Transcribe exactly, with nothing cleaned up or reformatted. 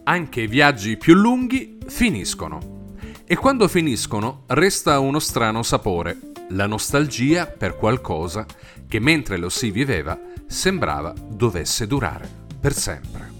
Anche i viaggi più lunghi finiscono. E quando finiscono resta uno strano sapore, la nostalgia per qualcosa che mentre lo si viveva sembrava dovesse durare per sempre.